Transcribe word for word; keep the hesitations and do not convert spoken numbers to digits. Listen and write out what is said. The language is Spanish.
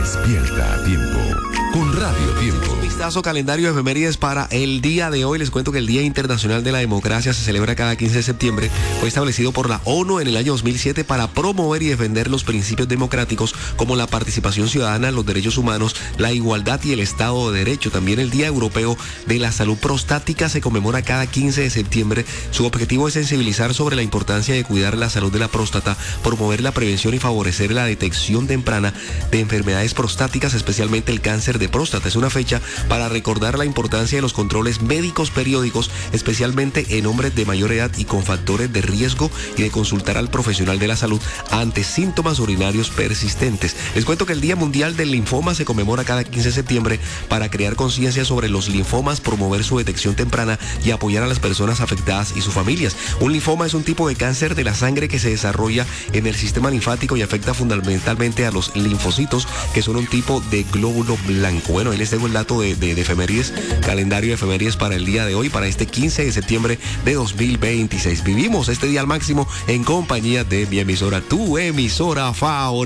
Despierta a tiempo con Radio Tiempo. Un vistazo calendario de efemérides para el día de hoy. Les cuento que el Día Internacional de la Democracia se celebra cada quince de septiembre. Fue establecido por la ONU en el año dos mil siete para promover y defender los principios democráticos como la participación ciudadana, los derechos humanos, la igualdad y el Estado de Derecho. También el Día Europeo de la Salud Prostática se conmemora cada quince de septiembre. Su objetivo es sensibilizar sobre la importancia de cuidar la salud de la próstata, promover la prevención y favorecer la detección temprana de enfermedades prostáticas, especialmente el cáncer de próstata. Es una fecha para recordar la importancia de los controles médicos periódicos, especialmente en hombres de mayor edad y con factores de riesgo, y de consultar al profesional de la salud ante síntomas urinarios persistentes. Les cuento que el Día Mundial del Linfoma se conmemora cada quince de septiembre para crear conciencia sobre los linfomas, promover su detección temprana y apoyar a las personas afectadas y sus familias. Un linfoma es un tipo de cáncer de la sangre que se desarrolla en el sistema linfático y afecta fundamentalmente a los linfocitos, que son un tipo de glóbulo blanco. Bueno, ahí les tengo el dato de, de, de efemérides, calendario de efemérides para el día de hoy, para este quince de septiembre de dos mil veintiséis. Vivimos este día al máximo en compañía de mi emisora, tu emisora favorita.